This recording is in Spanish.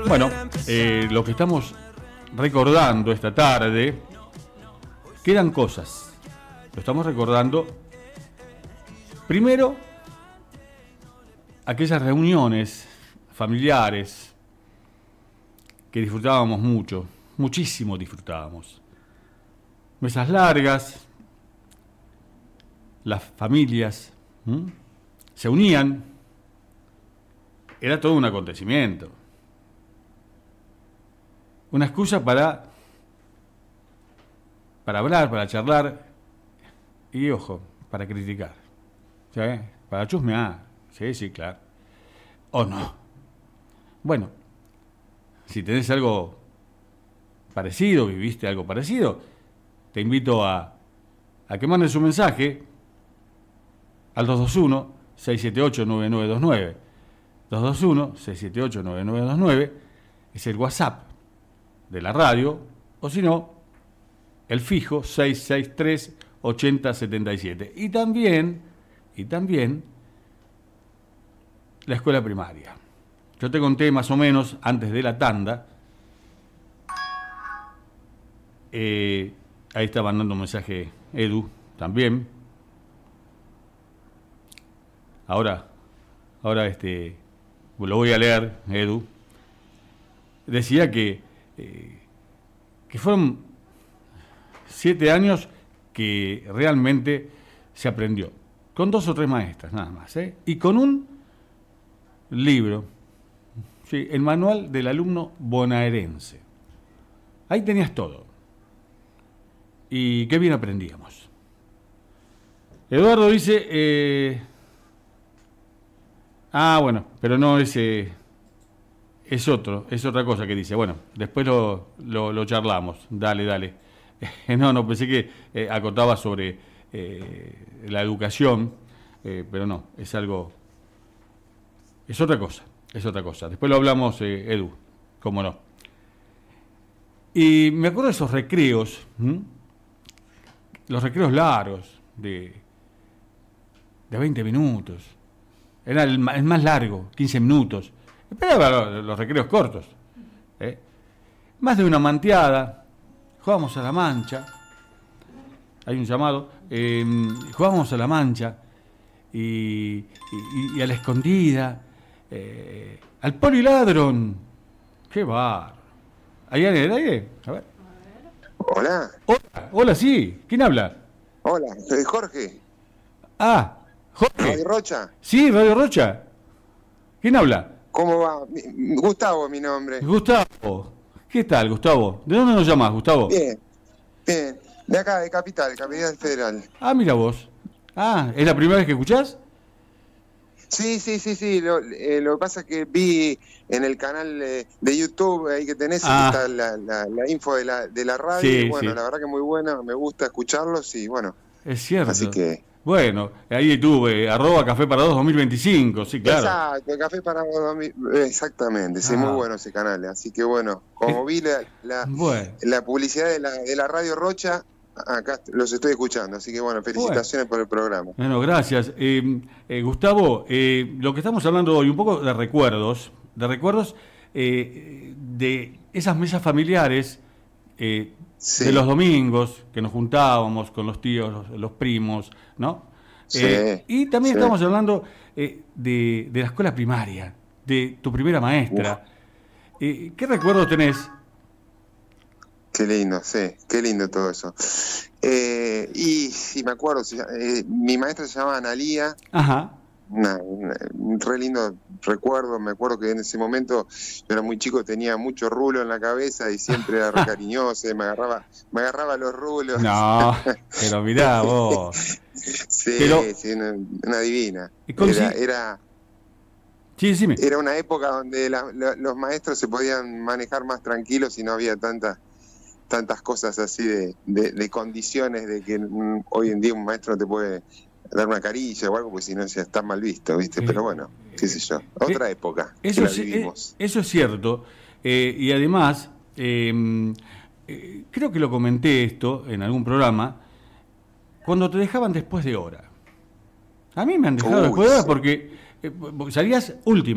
Bueno, lo que estamos recordando esta tarde, quedan cosas. Lo estamos recordando. Primero, aquellas reuniones familiares que disfrutábamos mucho, muchísimo disfrutábamos. Mesas largas, las familias se unían, era todo un acontecimiento. Una excusa para hablar, para charlar y, ojo, para criticar. ¿Sí? Para chusmear. Sí, claro. O no. Bueno, si tenés algo parecido, viviste algo parecido, te invito a que mandes un mensaje al 221-678-9929. 221-678-9929 es el WhatsApp de la radio, o si no, el fijo 663-8077. Y también la escuela primaria. Yo te conté más o menos antes de la tanda. Ahí está mandando un mensaje Edu también. Ahora lo voy a leer, Edu. Decía que fueron 7 años que realmente se aprendió. Con 2 o 3 maestras, nada más. Y con un libro, sí, el manual del alumno bonaerense. Ahí tenías todo. Y qué bien aprendíamos. Eduardo dice... bueno, pero no ese... Es otra cosa que dice. Bueno, después lo charlamos. Dale. No, pensé que acotaba sobre la educación, pero no, es algo... Es otra cosa. Después lo hablamos, Edu, cómo no. Y me acuerdo de esos recreos, los recreos largos, de 20 minutos. Era el más largo, 15 minutos. Esperaba los recreos cortos. Más de una manteada. Jugábamos a la mancha. Hay un llamado. Jugábamos a la mancha. Y a la escondida. Al poliladrón. Qué bar. ¿Hay alguien en el aire? A ver. Hola. Hola, sí. ¿Quién habla? Hola, soy Jorge. Jorge. ¿Radio Rocha? Sí, Radio Rocha. ¿Quién habla? ¿Cómo va? Gustavo, mi nombre. Gustavo. ¿Qué tal, Gustavo? ¿De dónde nos llamás, Gustavo? Bien. De acá, de Capital Federal. Mira vos. ¿Es la primera vez que escuchás? Sí. Lo que pasa es que vi en el canal de YouTube ahí que tenés, está la info de la radio. Sí, y bueno, sí. La verdad que muy buena, me gusta escucharlos y bueno. Es cierto. Así que... Bueno, ahí tuve, @Café para 2 2025, sí, claro. Exacto, Café para 2 exactamente, sí, muy bueno ese canal. Así que bueno, como vi la publicidad de la Radio Rocha, acá los estoy escuchando. Así que bueno, felicitaciones por el programa. Bueno, gracias. Gustavo, lo que estamos hablando hoy, un poco de recuerdos de esas mesas familiares de los domingos, que nos juntábamos con los tíos, los primos, ¿no? Sí, y también estamos hablando de la escuela primaria, de tu primera maestra. ¿Qué recuerdos tenés? Qué lindo, sí, qué lindo todo eso. Y me acuerdo, mi maestra se llamaba Analía. Ajá. Un re lindo recuerdo. Me acuerdo que en ese momento yo era muy chico, tenía mucho rulo en la cabeza y siempre era re cariñosa, me agarraba los rulos. No, pero mirá vos. Sí, una divina. Sí, decime. Era una época donde los maestros se podían manejar más tranquilos y no había tantas cosas así de condiciones de que hoy en día un maestro no te puede dar una carilla o algo, porque si no ya está mal visto, ¿viste? Pero bueno, qué sé yo, otra época que la vivimos. Eso es cierto, y además, creo que lo comenté esto en algún programa, cuando te dejaban después de hora. A mí me han dejado después de hora porque salías último.